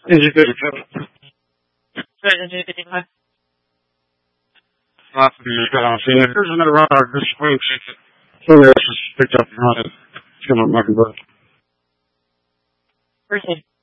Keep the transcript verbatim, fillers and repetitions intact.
Engine fifty-seven. Sorry, engine fifty-five. Last of you got on scene. There's another runner. This swing ticket. Somebody else just picked up and run it. It's going to Mockingbird. First aid.